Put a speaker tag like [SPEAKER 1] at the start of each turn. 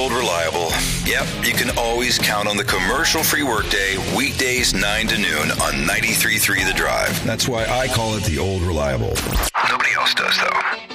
[SPEAKER 1] Old Reliable. Yep, you can always count on the commercial-free workday, weekdays 9 to noon on 93.3 The Drive. That's why I call it the Old Reliable. Nobody else does, though.